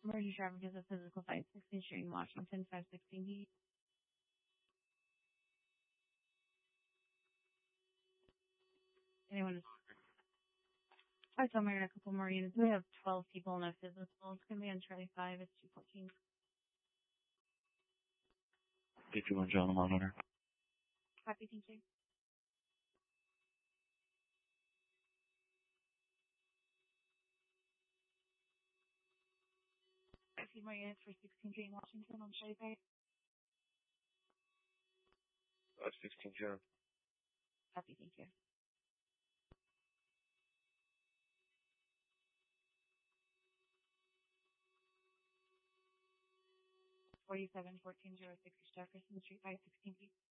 Emergency traffic is a physical 516 Street in Washington, 516 D. Anyone is... I told me a couple more units. We have 12 people in a physical. It's going to be on Charlie 5. It's 214. 51 John, monitor. Copy, thank you. A few more units for 16 Street in Washington on Charlie 5. 16 John. Copy, thank you. 47-1406 Jefferson Street, 516 feet.